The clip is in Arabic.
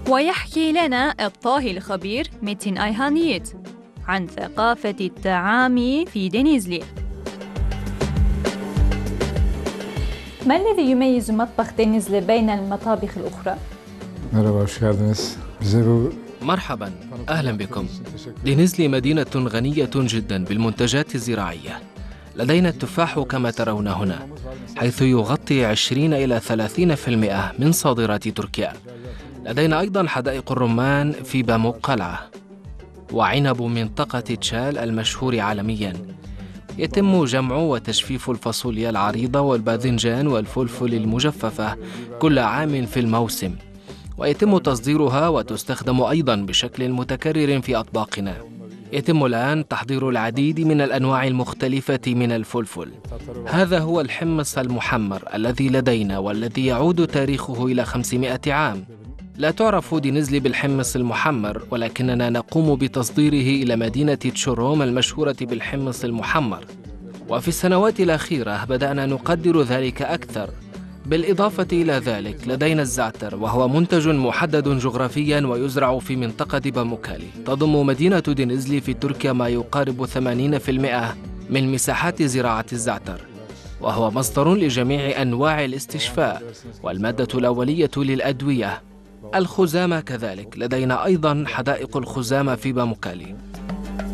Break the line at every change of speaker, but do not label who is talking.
ويحكي لنا الطاهي الخبير ميتين أيهانيت عن ثقافة الطعام في دنيزلي. ما الذي يميز مطبخ دنيزلي بين المطابخ الأخرى؟
مرحبا، أهلا بكم. دنيزلي مدينة غنية جدا بالمنتجات الزراعية. لدينا التفاح كما ترون هنا، حيث يغطي 20 إلى 30% من صادرات تركيا. لدينا أيضا حدائق الرمان في باموك قلعة، وعنب منطقة تشال المشهور عالميا. يتم جمع وتجفيف الفاصوليا العريضة والباذنجان والفلفل المجففة كل عام في الموسم، ويتم تصديرها وتستخدم أيضا بشكل متكرر في أطباقنا. يتم الآن تحضير العديد من الأنواع المختلفة من الفلفل. هذا هو الحمص المحمر الذي لدينا، والذي يعود تاريخه إلى 500 عام. لا تعرف دنيزلي بالحمص المحمر، ولكننا نقوم بتصديره إلى مدينة تشوروم المشهورة بالحمص المحمر، وفي السنوات الأخيرة بدأنا نقدر ذلك أكثر. بالإضافة إلى ذلك لدينا الزعتر، وهو منتج محدد جغرافيا ويزرع في منطقة باموكالي. تضم مدينة دنيزلي في تركيا ما يقارب 80% من مساحات زراعة الزعتر، وهو مصدر لجميع أنواع الاستشفاء والمادة الأولية للأدوية. الخزامة كذلك، لدينا أيضا حدائق الخزامة في باموكالي.